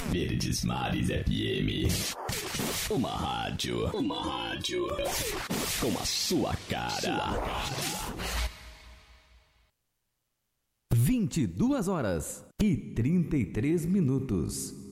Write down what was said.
Verdes Mares FM. Uma rádio com a sua cara. 22 horas e 33 minutos.